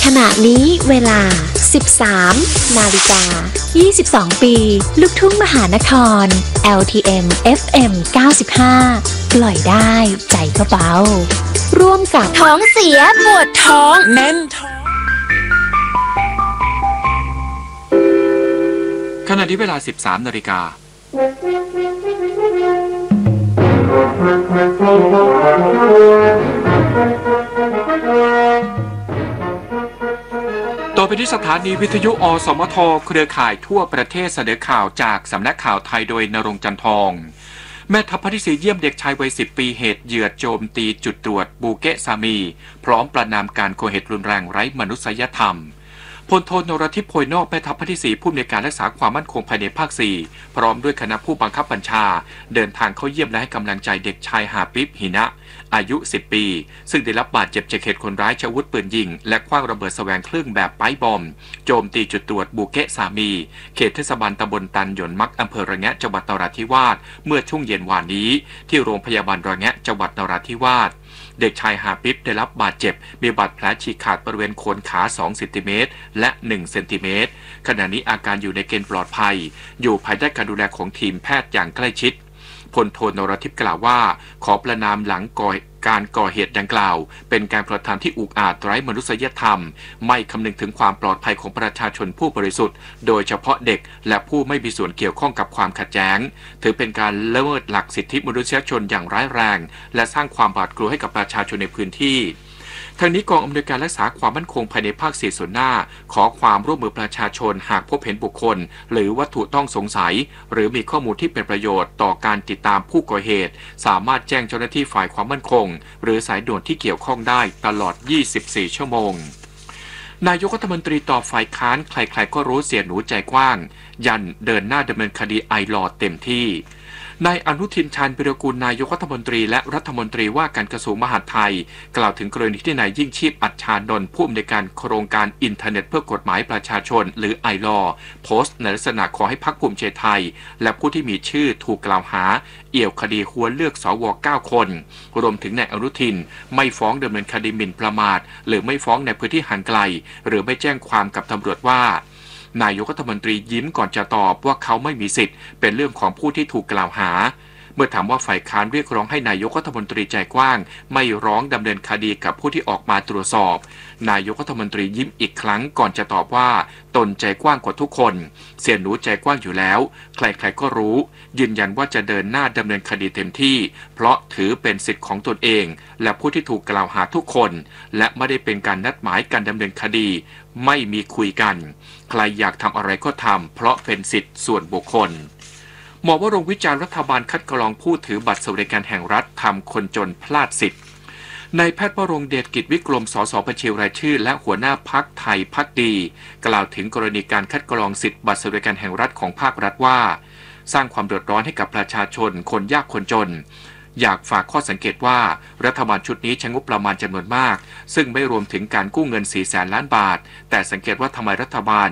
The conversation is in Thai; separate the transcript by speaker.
Speaker 1: ขณะนี้เวลา 13 นาฬิกา 22 ปี ลูกทุ่งมหานคร LTM FM 95 ปล่อยได้ใจก็เบาร่วมกับ
Speaker 2: ท้องเสียปวดท้องแน่นท้อง
Speaker 3: ขณะที่เวลา 13 นาฬิกาต่อไปที่สถานีวิทยุอสมทเครือข่ายทั่วประเทศเสนอข่าวจากสำนักข่าวไทยโดยณรงค์จันทองแม่ทัพภาคที่4เยี่ยมเด็กชายวัย10 ปีเหตุเหยื่อโจมตีจุดตรวจบูเกะซามีพร้อมประณามการก่อเหตุรุนแรงไร้มนุษยธรรมพลโทนรทิพย์โพยนอกแม่ทัพภาคที่4ผู้อำนวยการรักษาความมั่นคงภายในภาค4พร้อมด้วยคณะผู้บังคับบัญชาเดินทางเข้าเยี่ยมและให้กำลังใจเด็กชายหาปิบหินะอายุ10 ปีซึ่งได้รับบาดเจ็บจากเหตุคนร้ายใช้อาวุธปืนยิงและขว้างระเบิดแสวงเครื่องแบบไปบอมโจมตีจุดตรวจบูเกะซามีเขตเทศบาลตำบลตันหยนมักอำเภอระแงะจังหวัดนราธิวาสเมื่อช่วงเย็นวานนี้ที่โรงพยาบาลระแงะจังหวัดนราธิวาสเด็กชายหาปิ๊บได้รับบาดเจ็บมีบาดแผลฉีกขาดบริเวณโคนขา2 เซนติเมตรและ1 เซนติเมตรขณะนี้อาการอยู่ในเกณฑ์ปลอดภัยอยู่ภายใต้การดูแลของทีมแพทย์อย่างใกล้ชิดพลโทนรทิพย์กล่าวว่าขอประณามหลังการก่อเหตุดังกล่าวเป็นการกระทำที่อุกอาจไร้มนุษยธรรมไม่คำนึงถึงความปลอดภัยของประชาชนผู้บริสุทธิ์โดยเฉพาะเด็กและผู้ไม่มีส่วนเกี่ยวข้องกับความขัดแย้งถือเป็นการละเมิดหลักสิทธิมนุษยชนอย่างร้ายแรงและสร้างความหวาดกลัวให้กับประชาชนในพื้นที่ทางนี้กองอำนวยการรักษาความมั่นคงภายในภาค4ส่วนหน้าขอความร่วมมือประชาชนหากพบเห็นบุคคลหรือวัตถุต้องสงสัยหรือมีข้อมูลที่เป็นประโยชน์ต่อการติดตามผู้ก่อเหตุสามารถแจ้งเจ้าหน้าที่ฝ่ายความมั่นคงหรือสายด่วนที่เกี่ยวข้องได้ตลอด24 ชั่วโมงนายกรัฐมนตรีตอบฝ่ายค้านใครๆก็รู้เสียหนูใจกว้างยันเดินหน้าดำเนินคดีไอลอว์เต็มที่นายอนุทินชาญวิรากูลนายกรัฐมนตรีและรัฐมนตรีว่าการกระทรวงมหาดไทยกล่าวถึงกรณีที่นายยิ่งชีพอัจฉานนท์ผู้อำนวยการโครงการอินเทอร์เน็ตเพื่อกฎหมายประชาชนหรือไอลอว์โพสต์ในลักษณะขอให้พรรคภูมิใจไทยและผู้ที่มีชื่อถูกกล่าวหาเอี่ยวคดีหัวเลือกสว9 คนรวมถึงนายอนุทินไม่ฟ้องดำเนินคดีหมิ่นประมาทหรือไม่ฟ้องในพื้นที่ห่างไกลหรือไม่แจ้งความกับตำรวจว่านายกรัฐมนตรียิ้มก่อนจะตอบว่าเขาไม่มีสิทธิ์เป็นเรื่องของผู้ที่ถูกกล่าวหาเมื่อถามว่าฝ่ายค้านเรียกร้องให้นายกรัฐมนตรีใจกว้างไม่ร้องดำเนินคดีกับผู้ที่ออกมาตรวจสอบนายกรัฐมนตรียิ้มอีกครั้งก่อนจะตอบว่าตนใจกว้างกว่าทุกคนเสี่ยหนูใจกว้างอยู่แล้วใครๆก็รู้ยืนยันว่าจะเดินหน้าดำเนินคดีเต็มที่เพราะถือเป็นสิทธิ์ของตนเองและผู้ที่ถูกกล่าวหาทุกคนและไม่ได้เป็นการนัดหมายการดำเนินคดีไม่มีคุยกันใครอยากทำอะไรก็ทำเพราะเป็นสิทธิ์ส่วนบุคคลหมอวรงค์วิจารณ์รัฐบาลคัดกรองผู้ถือบัตรสวัสดิการแห่งรัฐทำคนจนพลาดสิทธิ์นายแพทย์วรงค์เดชกิจวิกรมสสบัญชีรายชื่อและหัวหน้าพรรคไทยพักดีกล่าวถึงกรณีการคัดกรองสิทธิ์บัตรสวัสดิการแห่งรัฐของภาครัฐว่าสร้างความเดือดร้อนให้กับประชาชนคนยากคนจนอยากฝากข้อสังเกตว่ารัฐบาลชุดนี้ใช้งบประมาณจำนวนมากซึ่งไม่รวมถึงการกู้เงิน400,000 ล้านบาทแต่สังเกตว่าทำไมรัฐบาล